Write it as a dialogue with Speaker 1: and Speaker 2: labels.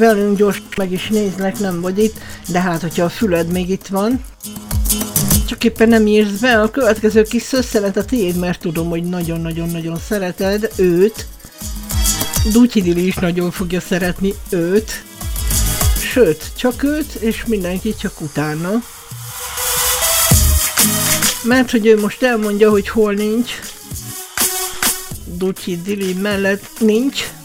Speaker 1: Velünk gyors meg is nézlek, nem vagy itt, de hát, hogyha a füled még itt van, csak éppen nem írsz be, a következő kis szösszenet a tiéd, mert tudom, hogy nagyon-nagyon-nagyon szereted őt. Dutyidili is nagyon fogja szeretni őt. Sőt, csak őt, és mindenki csak utána. Mert hogy ő most elmondja, hogy hol nincs. Dutyidili mellett nincs.